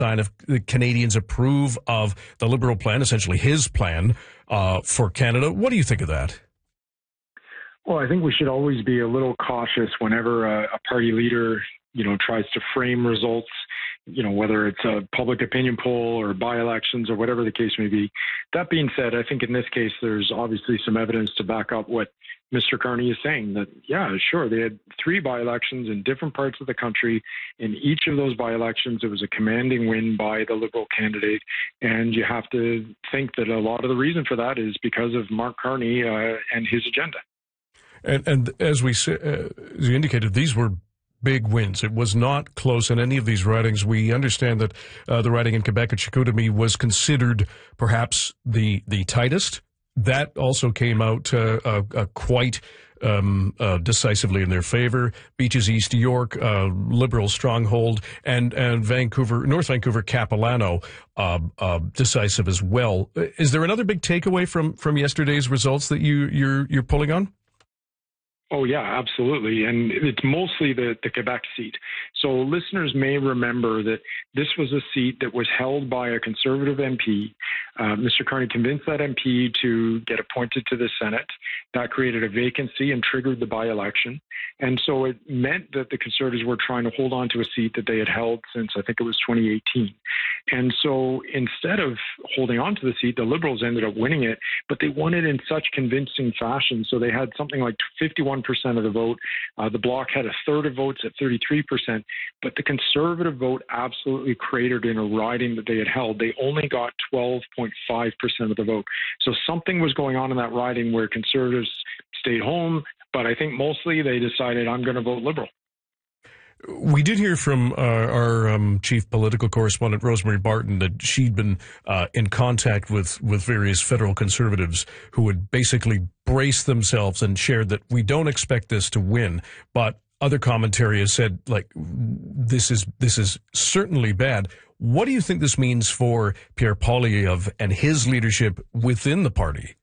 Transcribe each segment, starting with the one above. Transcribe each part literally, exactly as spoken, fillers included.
sign if the Canadians approve of the Liberal plan, essentially his plan uh, for Canada. What do you think of that? Well, I think we should always be a little cautious whenever a, a party leader, you know, tries to frame results, you know, whether it's a public opinion poll or by-elections or whatever the case may be. That being said, I think in this case, there's obviously some evidence to back up what Mister Carney is saying, that, yeah, sure, they had three by-elections in different parts of the country. In each of those by-elections, it was a commanding win by the Liberal candidate. And you have to think that a lot of the reason for that is because of Mark Carney uh, and his agenda. And, and as we uh, as you indicated, these were big wins. It was not close in any of these ridings. We understand that uh, the riding in Quebec at Chicoutimi was considered perhaps the the tightest. That also came out uh, uh, uh, quite um, uh, decisively in their favor. Beaches East York, uh, Liberal stronghold, and and Vancouver, North Vancouver, Capilano, uh, uh, decisive as well. Is there another big takeaway from from yesterday's results that you you're you're pulling on? Oh, yeah, absolutely. And it's mostly the, the Quebec seat. So listeners may remember that this was a seat that was held by a Conservative M P. Uh, Mister Carney convinced that M P to get appointed to the Senate. That created a vacancy and triggered the by-election. And so it meant that the Conservatives were trying to hold on to a seat that they had held since, I think it was twenty eighteen. And so instead of holding on to the seat, the Liberals ended up winning it, but they won it in such convincing fashion. So they had something like fifty-one percent of the vote. Uh, the Bloc had a third of votes at thirty-three percent, but the Conservative vote absolutely cratered in a riding that they had held. They only got twelve point five percent of the vote. So something was going on in that riding where Conservatives stayed home, but I think mostly they decided, I'm going to vote Liberal. We did hear from uh, our um, chief political correspondent, Rosemary Barton, that she'd been uh, in contact with, with various federal Conservatives who would basically brace themselves and shared that we don't expect this to win. But other commentary has said, like, this is this is certainly bad. What do you think this means for Pierre Poilievre and his leadership within the party?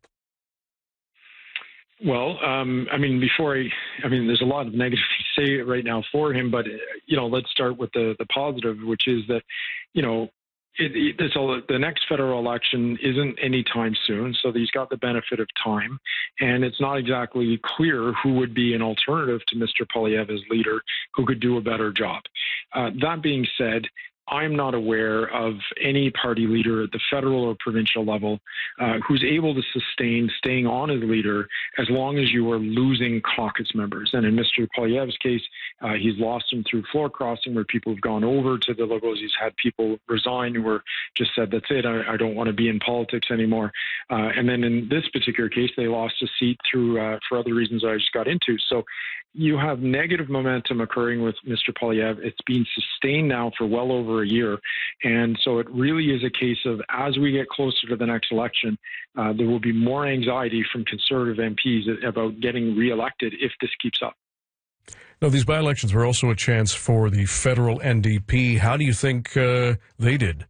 Well, um, I mean, before I, I mean, there's a lot of negative to say right now for him, but, you know, let's start with the, the positive, which is that, you know, it, it, this, the next federal election isn't anytime soon, so he's got the benefit of time, and it's not exactly clear who would be an alternative to Mister Poilievre as leader who could do a better job. Uh, that being said, I'm not aware of any party leader at the federal or provincial level uh, who's able to sustain staying on as leader as long as you are losing caucus members. And in Mister Poilievre's case, uh, he's lost them through floor crossing, where people have gone over to the Liberals. He's had people resign who were just said, that's it, I, I don't want to be in politics anymore. Uh, and then in this particular case, they lost a seat through uh, for other reasons I just got into. So you have negative momentum occurring with Mister Poilievre. It's been sustained now for well over a year. And so it really is a case of, as we get closer to the next election, uh, there will be more anxiety from Conservative M Ps about getting reelected if this keeps up. Now, these by-elections were also a chance for the federal N D P. How do you think uh, they did?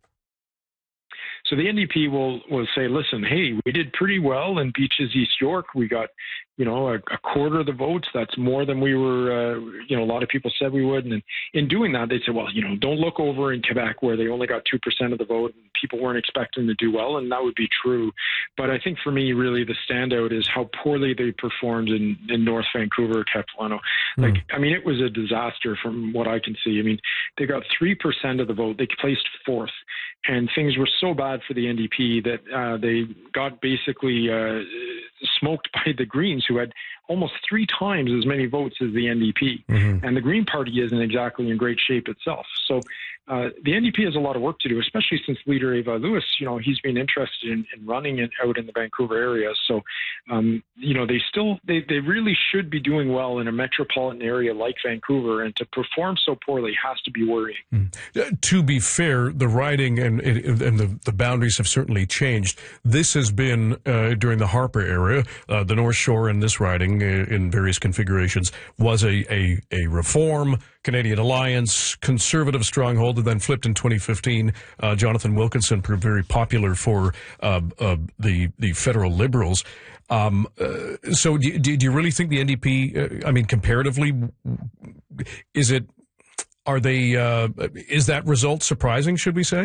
So the N D P will, will say, listen, hey, we did pretty well in Beaches East York. We got, you know, a, a quarter of the votes. That's more than we were, uh, you know, a lot of people said we would. And in doing that, they said, well, you know, don't look over in Quebec where they only got two percent of the vote and people weren't expecting to do well. And that would be true. But I think for me, really, the standout is how poorly they performed in, in North Vancouver, Capilano. Mm. Like, I mean, it was a disaster from what I can see. I mean, they got three percent of the vote. They placed fourth. And things were so bad for the N D P that uh, they got basically uh, smoked by the Greens, who had almost three times as many votes as the N D P. Mm-hmm. And the Green Party isn't exactly in great shape itself. So uh, the N D P has a lot of work to do, especially since leader Eva Lewis, you know, he's been interested in, in running it out in the Vancouver area. So, um, you know, they still, they, they really should be doing well in a metropolitan area like Vancouver, and to perform so poorly has to be worrying. Mm. Uh, to be fair, the riding and, and the, the boundaries have certainly changed. This has been uh, during the Harper era, uh, the North Shore in this riding uh, in various configurations was a, a, a Reform, Canadian Alliance, Conservative stronghold, and then flipped in twenty fifteen. Uh, Jonathan Wilkinson proved very popular for uh, uh, the the federal Liberals. Um, uh, so do, do you really think the N D P, uh, I mean, comparatively, is it, are they, uh, is that result surprising, should we say?